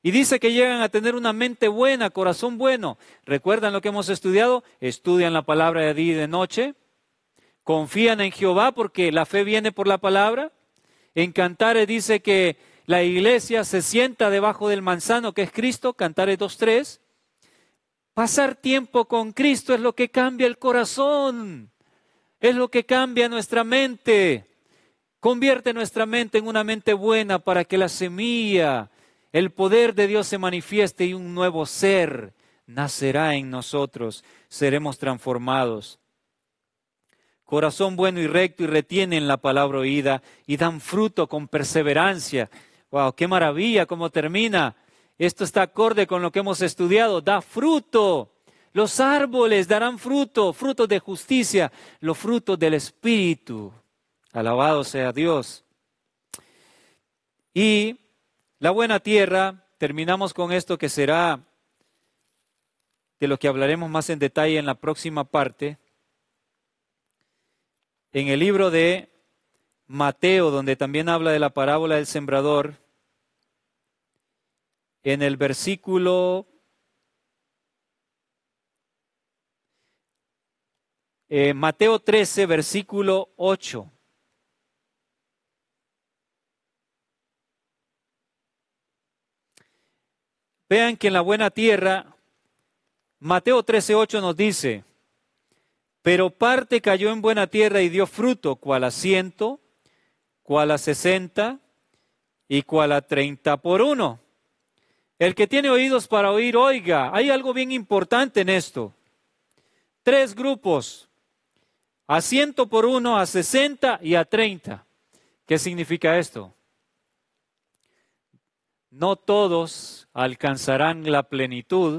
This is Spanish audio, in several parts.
Y dice que llegan a tener una mente buena, corazón bueno. ¿Recuerdan lo que hemos estudiado? Estudian la palabra de día y de noche. Confían en Jehová porque la fe viene por la palabra. En Cantares dice que la iglesia se sienta debajo del manzano que es Cristo, Cantares 2:3. Pasar tiempo con Cristo es lo que cambia el corazón, es lo que cambia nuestra mente. Convierte nuestra mente en una mente buena para que la semilla, el poder de Dios se manifieste y un nuevo ser nacerá en nosotros, seremos transformados. Corazón bueno y recto y retienen la palabra oída y dan fruto con perseverancia. ¡Wow! ¡Qué maravilla cómo termina! Esto está acorde con lo que hemos estudiado. Da fruto. Los árboles darán fruto, frutos de justicia, los frutos del Espíritu. Alabado sea Dios. Y la buena tierra, terminamos con esto que será de lo que hablaremos más en detalle en la próxima parte. En el libro de Mateo, donde también habla de la parábola del sembrador, en el versículo Mateo 13, versículo 8. Vean que en la buena tierra, Mateo 13:8 nos dice, pero parte cayó en buena tierra y dio fruto, cual a 100, cual a 60 y cual a 30 por uno. El que tiene oídos para oír, oiga. Hay algo bien importante en esto. 3 grupos, a 100 por uno, a 60 y a 30. ¿Qué significa esto? No todos alcanzarán la plenitud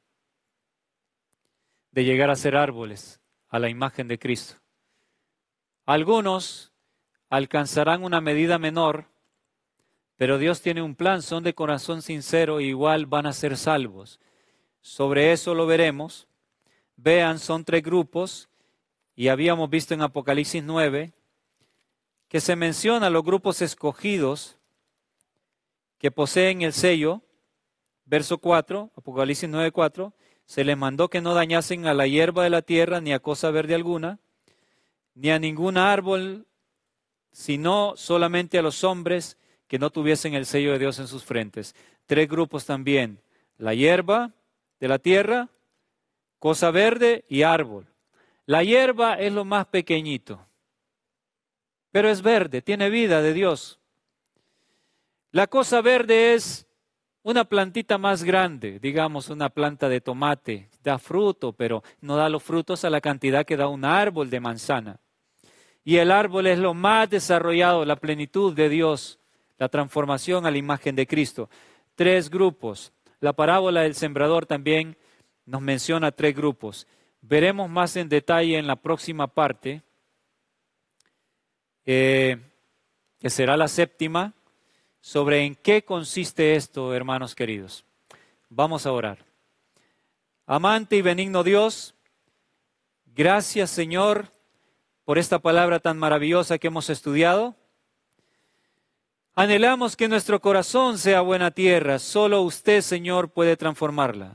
de llegar a ser árboles a la imagen de Cristo. Algunos alcanzarán una medida menor, pero Dios tiene un plan, son de corazón sincero e igual van a ser salvos. Sobre eso lo veremos. Vean, son 3 grupos y habíamos visto en Apocalipsis 9 que se menciona los grupos escogidos que poseen el sello. Verso 4, Apocalipsis 9:4, se les mandó que no dañasen a la hierba de la tierra, ni a cosa verde alguna, ni a ningún árbol, sino solamente a los hombres que no tuviesen el sello de Dios en sus frentes. 3 grupos también, la hierba de la tierra, cosa verde y árbol. La hierba es lo más pequeñito, pero es verde, tiene vida de Dios. La cosa verde es una plantita más grande, digamos una planta de tomate, da fruto, pero no da los frutos a la cantidad que da un árbol de manzana. Y el árbol es lo más desarrollado, la plenitud de Dios, la transformación a la imagen de Cristo. 3 grupos. La parábola del sembrador también nos menciona 3 grupos. Veremos más en detalle en la próxima parte, que será la 7ª, sobre en qué consiste esto, hermanos queridos. Vamos a orar. Amante y benigno Dios, gracias Señor por esta palabra tan maravillosa que hemos estudiado. Anhelamos que nuestro corazón sea buena tierra. Solo usted, Señor, puede transformarla.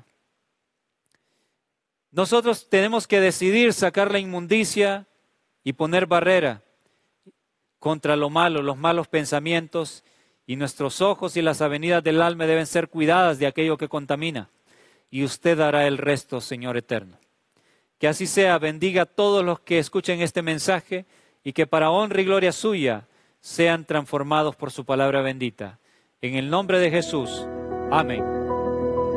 Nosotros tenemos que decidir sacar la inmundicia y poner barrera contra lo malo, los malos pensamientos, y nuestros ojos y las avenidas del alma deben ser cuidadas de aquello que contamina. Y usted hará el resto, Señor eterno. Que así sea, bendiga a todos los que escuchen este mensaje y que para honra y gloria suya sean transformados por su palabra bendita. En el nombre de Jesús. Amén.